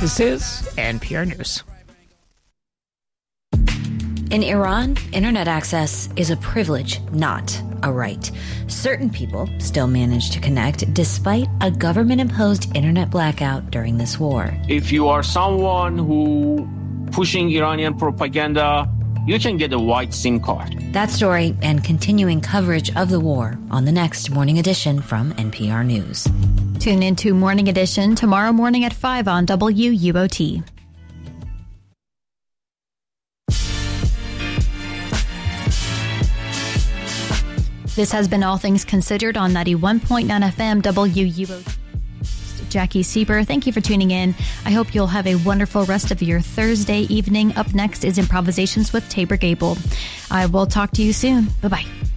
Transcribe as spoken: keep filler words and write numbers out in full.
This is N P R News. In Iran, internet access is a privilege, not a right. Certain people still manage to connect despite a government-imposed internet blackout during this war. If you are someone who pushing Iranian propaganda, you can get a white SIM card. That story and continuing coverage of the war on the next Morning Edition from N P R News. Tune into Morning Edition tomorrow morning at five on W U O T. This has been All Things Considered on ninety-one point nine F M W U O T. Jackie Sieber, thank you for tuning in. I hope you'll have a wonderful rest of your Thursday evening. Up next is Improvisations with Tabor Gable. I will talk to you soon. Bye-bye.